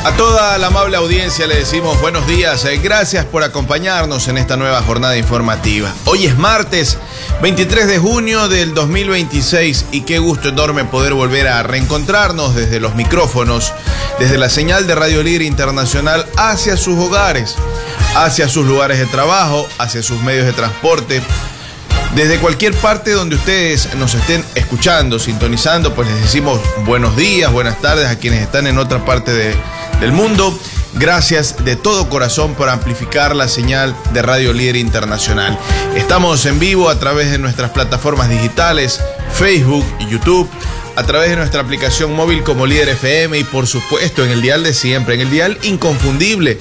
A toda la amable audiencia le decimos buenos días, gracias por acompañarnos en esta nueva jornada informativa. Hoy es martes 23 de junio del 2026 y qué gusto enorme poder volver a reencontrarnos desde los micrófonos, desde la señal de Radio Líder Internacional hacia sus hogares, hacia sus lugares de trabajo, hacia sus medios de transporte. Desde cualquier parte donde ustedes nos estén escuchando, sintonizando, pues les decimos buenos días, buenas tardes a quienes están en otra parte del mundo. Gracias de todo corazón por amplificar la señal de Radio Líder Internacional. Estamos en vivo a través de nuestras plataformas digitales, Facebook y YouTube, a través de nuestra aplicación móvil como Líder FM y por supuesto en el dial de siempre, en el dial inconfundible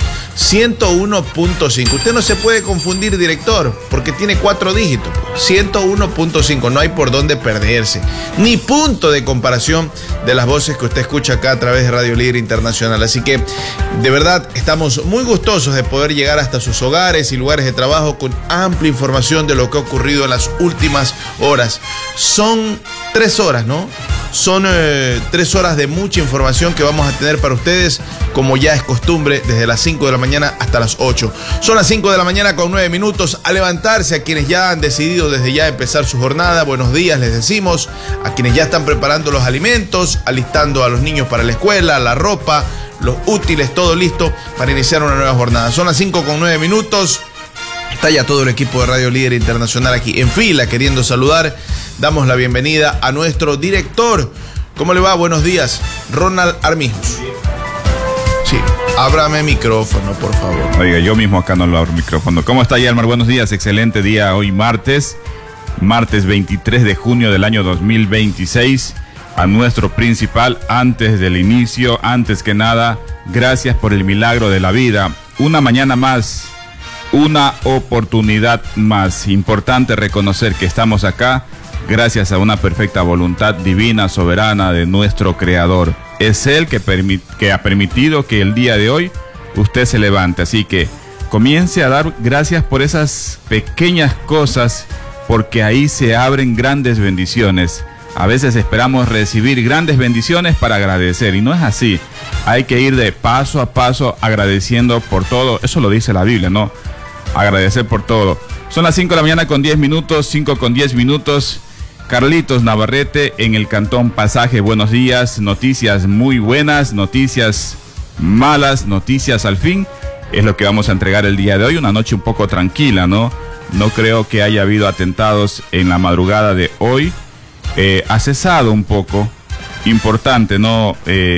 101.5. Usted no se puede confundir, director, porque tiene 4 dígitos. 101.5, no hay por dónde perderse, ni punto de comparación de las voces que usted escucha acá a través de Radio Líder Internacional. Así que de verdad estamos muy gustosos de poder llegar hasta sus hogares y lugares de trabajo con amplia información de lo que ha ocurrido en las últimas horas. Son 3 horas, ¿no? Son 3 horas de mucha información que vamos a tener para ustedes, como ya es costumbre, desde las 5 de la mañana hasta las 8. Son las 5 de la mañana con 9 minutos. A levantarse a quienes ya han decidido desde ya empezar su jornada. Buenos días, les decimos. A quienes ya están preparando los alimentos, alistando a los niños para la escuela, la ropa, los útiles, todo listo para iniciar una nueva jornada. Son las 5 con 9 minutos. Está ya todo el equipo de Radio Líder Internacional aquí en fila queriendo saludar. Damos la bienvenida a nuestro director. ¿Cómo le va? Buenos días, Ronald Armijos. Sí, ábrame micrófono, por favor. Oiga, yo mismo acá no lo abro micrófono. ¿Cómo está, Yalmar? Buenos días, excelente día hoy martes 23 de junio del año 2026. A nuestro principal, antes del inicio, antes que nada, gracias por el milagro de la vida. Una mañana más, una oportunidad más. Importante reconocer que estamos acá gracias a una perfecta voluntad divina, soberana de nuestro Creador. Es Él que ha permitido que el día de hoy usted se levante. Así que comience a dar gracias por esas pequeñas cosas, porque ahí se abren grandes bendiciones. A veces esperamos recibir grandes bendiciones para agradecer, y no es así. Hay que ir de paso a paso agradeciendo por todo. Eso lo dice la Biblia, ¿no? Agradecer por todo. Son las 5 de la mañana con 10 minutos, 5 con 10 minutos. Carlitos Navarrete en el Cantón Pasaje, buenos días. Noticias muy buenas, noticias malas, noticias al fin. Es lo que vamos a entregar el día de hoy. Una noche un poco tranquila, ¿no? No creo que haya habido atentados en la madrugada de hoy. Ha cesado un poco. Importante, ¿no?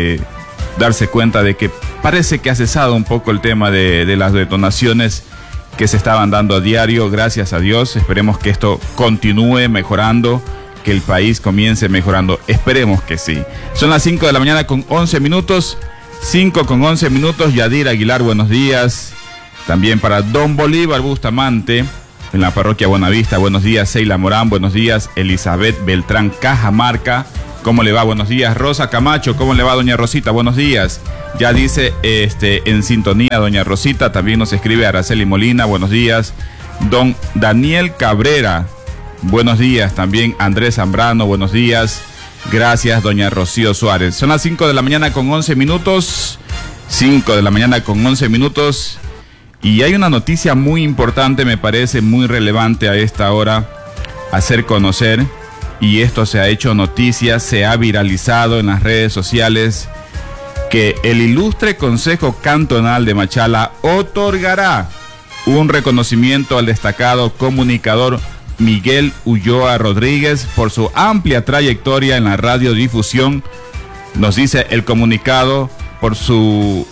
Darse cuenta de que parece que ha cesado un poco el tema de las detonaciones que se estaban dando a diario, gracias a Dios. Esperemos que esto continúe mejorando, que el país comience mejorando. Esperemos que sí. Son las 5 de la mañana con 11 minutos. 5 con 11 minutos. Yadir Aguilar, buenos días. También para Don Bolívar Bustamante, en la parroquia Buenavista, buenos días. Seila Morán, buenos días. Elizabeth Beltrán Cajamarca, ¿cómo le va? Buenos días. Rosa Camacho, ¿cómo le va, doña Rosita? Buenos días. Ya dice en sintonía doña Rosita. También nos escribe Araceli Molina, buenos días. Don Daniel Cabrera, buenos días. También Andrés Zambrano, buenos días. Gracias, doña Rocío Suárez. Son las 5 de la mañana con 11 minutos. 5 de la mañana con 11 minutos. Y hay una noticia muy importante, me parece muy relevante a esta hora hacer conocer. Y esto se ha hecho noticia, se ha viralizado en las redes sociales, que el ilustre Consejo Cantonal de Machala otorgará un reconocimiento al destacado comunicador Miguel Ulloa Rodríguez por su amplia trayectoria en la radiodifusión. Nos dice el comunicado, por su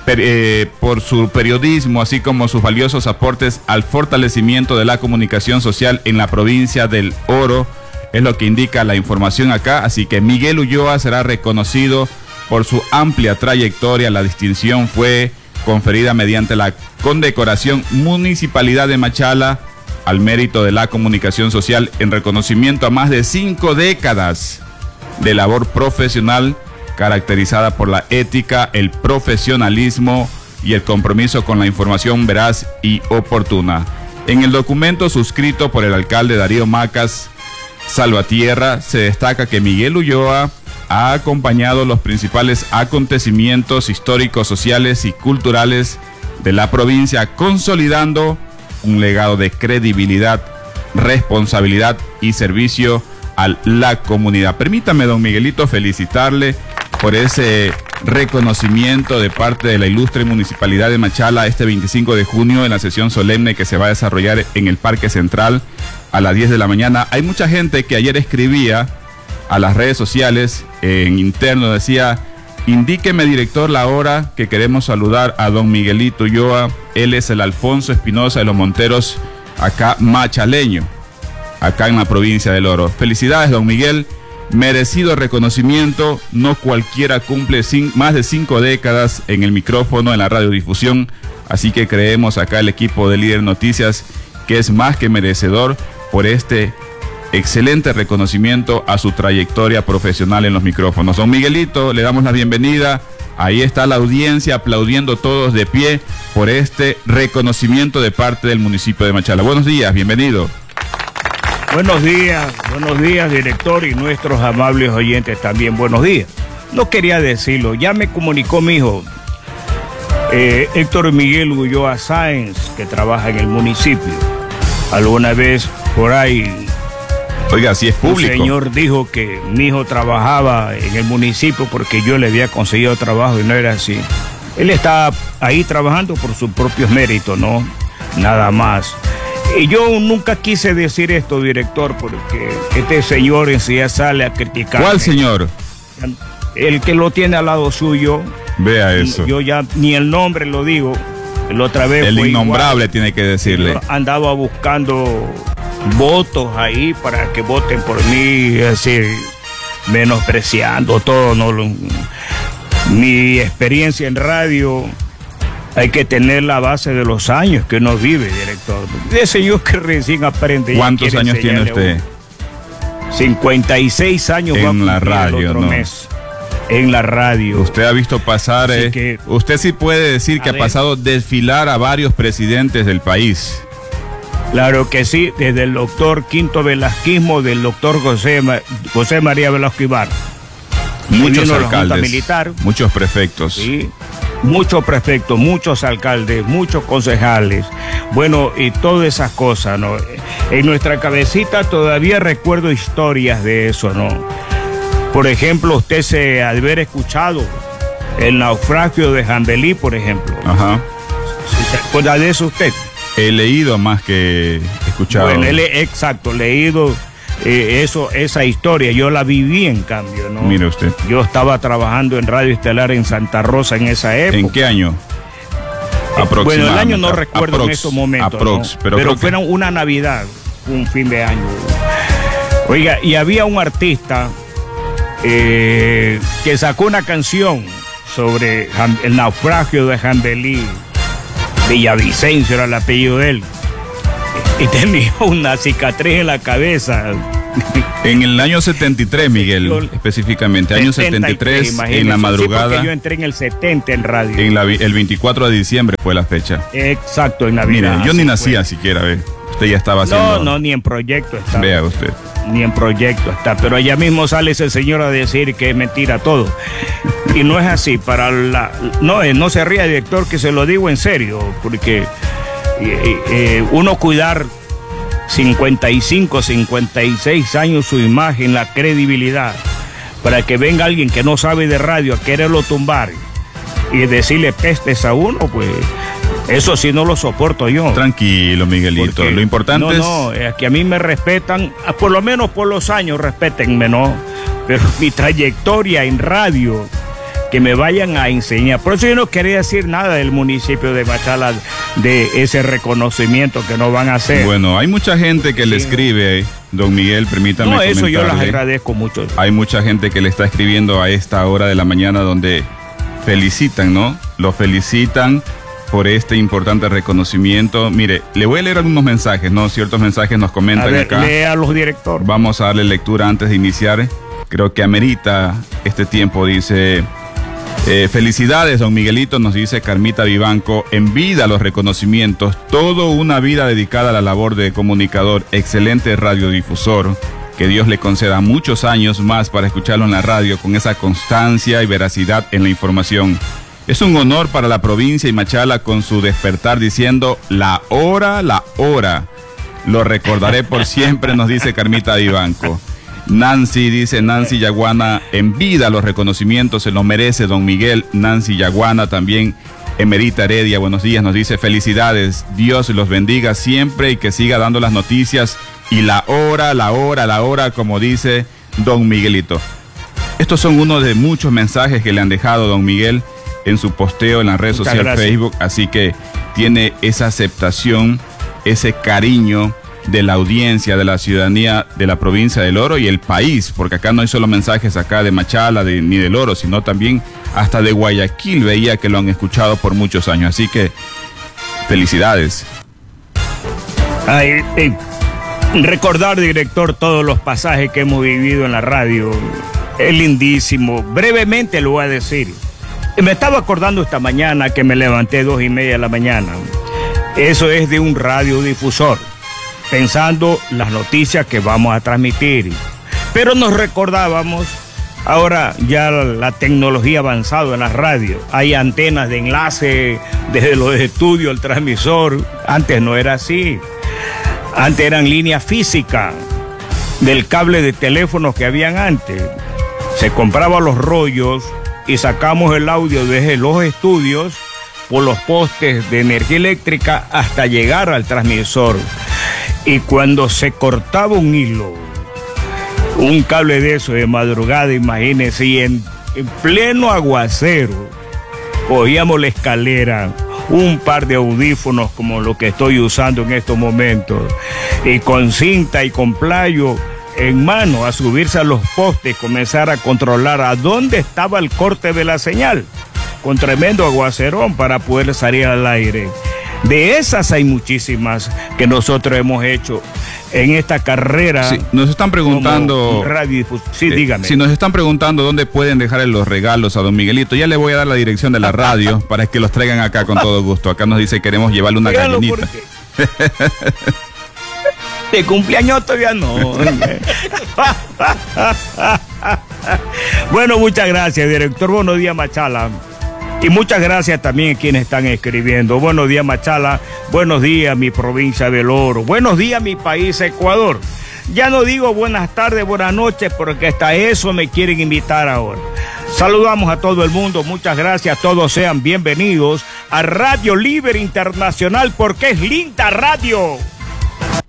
periodismo, así como sus valiosos aportes al fortalecimiento de la comunicación social en la provincia del Oro. Es lo que indica la información acá. Así que Miguel Ulloa será reconocido por su amplia trayectoria. La distinción fue conferida mediante la condecoración Municipalidad de Machala al mérito de la comunicación social, en reconocimiento a más de 5 décadas de labor profesional caracterizada por la ética, el profesionalismo y el compromiso con la información veraz y oportuna. En el documento suscrito por el alcalde Darío Macas Salvatierra se destaca que Miguel Ulloa ha acompañado los principales acontecimientos históricos, sociales y culturales de la provincia, consolidando un legado de credibilidad, responsabilidad y servicio a la comunidad. Permítame, don Miguelito, felicitarle por ese reconocimiento de parte de la ilustre Municipalidad de Machala este 25 de junio en la sesión solemne que se va a desarrollar en el Parque Central a las 10 de la mañana. Hay mucha gente que ayer escribía a las redes sociales en interno, decía: indíqueme, director, la hora que queremos saludar a don Miguelito Ulloa. Él es el Alfonso Espinosa de los Monteros, acá machaleño, acá en la provincia del Oro. Felicidades, don Miguel. Merecido reconocimiento. No cualquiera cumple más de 5 décadas en el micrófono, en la radiodifusión. Así que creemos acá el equipo de Líder Noticias que es más que merecedor por este excelente reconocimiento a su trayectoria profesional en los micrófonos. Don Miguelito, le damos la bienvenida. Ahí está la audiencia aplaudiendo todos de pie por este reconocimiento de parte del municipio de Machala. Buenos días, bienvenido. Buenos días, director, y nuestros amables oyentes también, buenos días. No quería decirlo, ya me comunicó mi hijo, Héctor Miguel Ulloa Sáenz, que trabaja en el municipio. Alguna vez por ahí, oiga, si es público, un señor dijo que mi hijo trabajaba en el municipio porque yo le había conseguido trabajo, y no era así. Él está ahí trabajando por sus propios méritos, ¿no? Nada más. Y yo nunca quise decir esto, director, porque este señor en sí ya sale a criticar. ¿Cuál señor? El que lo tiene al lado suyo. Vea eso. Yo ya ni el nombre lo digo. La otra vez el fue innombrable igual. Tiene que decirle. Yo andaba buscando votos ahí para que voten por mí, es decir, menospreciando todo, ¿no? Mi experiencia en radio. Hay que tener la base de los años que uno vive, director. De señor que recién aprende. ¿Cuántos años tiene usted? 56 años. En la radio, ¿no? En la radio. Usted ha visto pasar, usted sí puede decir que ha pasado desfilar a varios presidentes del país. Claro que sí, desde el doctor Quinto Velasquismo, del doctor José María Velasco Ibarra. Muchos alcaldes, muchos prefectos. Sí. Muchos prefectos, muchos alcaldes, muchos concejales, bueno, y todas esas cosas, ¿no? En nuestra cabecita todavía recuerdo historias de eso, ¿no? Por ejemplo, usted se ha de haber escuchado el naufragio de Jambelí, por ejemplo. Ajá. ¿Se acuerda de eso usted? He leído más que escuchado. Bueno, exacto, leído esa historia, yo la viví en cambio, ¿no? Mire usted. Yo estaba trabajando en Radio Estelar en Santa Rosa en esa época. ¿En qué año? Bueno, el año no recuerdo en estos momentos, ¿no? Pero fue una Navidad, un fin de año. Oiga, y había un artista que sacó una canción sobre el naufragio de Jambelí. Villavicencio era el apellido de él. Y tenía una cicatriz en la cabeza. En el año 73, Miguel, específicamente, año 73, en la madrugada. Sí, porque yo entré en el 70 en radio. El 24 de diciembre fue la fecha. Exacto, en Navidad. Mire, yo ni nacía siquiera, ve. Usted ya estaba haciendo. No, ni en proyecto está. Vea usted. Ni en proyecto está, pero allá mismo sale ese señor a decir que es mentira todo. Y no es así, no se ría, director, que se lo digo en serio, porque uno cuidar 55, 56 años su imagen, la credibilidad, para que venga alguien que no sabe de radio a quererlo tumbar y decirle pestes a uno, pues eso sí no lo soporto yo. Tranquilo, Miguelito. Porque lo importante es que a mí me respetan, por lo menos por los años respétenme, ¿no? Pero mi trayectoria en radio, que me vayan a enseñar. Por eso yo no quería decir nada del municipio de Machala, de ese reconocimiento que nos van a hacer. Bueno, hay mucha gente que le escribe, don Miguel, permítame comentarle. Eso yo las agradezco mucho. Hay mucha gente que le está escribiendo a esta hora de la mañana donde felicitan, ¿no? Lo felicitan por este importante reconocimiento. Mire, le voy a leer algunos mensajes, ¿no? Ciertos mensajes nos comentan acá. Lea a los directores. Vamos a darle lectura antes de iniciar. Creo que amerita este tiempo, dice... felicidades, don Miguelito, nos dice Carmita Vivanco. En vida los reconocimientos, toda una vida dedicada a la labor de comunicador, excelente radiodifusor, Que Dios le conceda muchos años más para escucharlo en la radio con esa constancia y veracidad en la información. Es un honor para la provincia y Machala con su despertar diciendo la hora. Lo recordaré por siempre, nos dice Carmita Vivanco. Nancy Yaguana, en vida los reconocimientos se los merece don Miguel. Nancy Yaguana también, Emerita Heredia, buenos días, nos dice felicidades, Dios los bendiga siempre y que siga dando las noticias y la hora, como dice don Miguelito. Estos son uno de muchos mensajes que le han dejado don Miguel en su posteo en la red social Facebook, así que tiene esa aceptación, ese cariño de la audiencia, de la ciudadanía de la provincia del Oro y el país, porque acá no hay solo mensajes acá de Machala ni del Oro, sino también hasta de Guayaquil veía que lo han escuchado por muchos años, así que felicidades. Recordar, director, todos los pasajes que hemos vivido en la radio es lindísimo. Brevemente lo voy a decir. Me estaba acordando esta mañana que me levanté 2:30 de la mañana. Eso es de un radiodifusor, pensando las noticias que vamos a transmitir. Pero nos recordábamos, ahora ya la tecnología ha avanzado en la radio. Hay antenas de enlace desde los estudios al transmisor. Antes no era así. Antes eran líneas físicas del cable de teléfonos que habían antes. Se compraban los rollos y sacamos el audio desde los estudios por los postes de energía eléctrica hasta llegar al transmisor. Y cuando se cortaba un hilo, un cable de eso de madrugada, imagínense, y en pleno aguacero, cogíamos la escalera, un par de audífonos como lo que estoy usando en estos momentos, y con cinta y con playo en mano a subirse a los postes, comenzar a controlar a dónde estaba el corte de la señal, con tremendo aguacerón para poder salir al aire. De esas hay muchísimas que nosotros hemos hecho en esta carrera. Sí, nos están preguntando. Dígame. Si nos están preguntando dónde pueden dejar los regalos a don Miguelito, ya le voy a dar la dirección de la radio para que los traigan acá con todo gusto. Acá nos dice queremos llevarle una gallinita. De cumpleaños todavía no. Bueno, muchas gracias, director. Buenos días, Machala. Y muchas gracias también a quienes están escribiendo. Buenos días, Machala. Buenos días, mi provincia del Oro. Buenos días, mi país, Ecuador. Ya no digo buenas tardes, buenas noches, porque hasta eso me quieren invitar ahora. Saludamos a todo el mundo. Muchas gracias. Todos sean bienvenidos a Radio Libre Internacional, porque es linda radio.